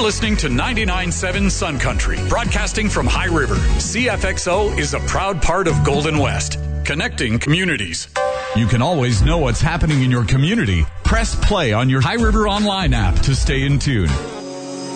listening to 99.7 Sun Country, broadcasting from High River. CFXO is a proud part of Golden West, connecting communities. You can always know what's happening in your community. Press play on your High River Online app to stay in tune.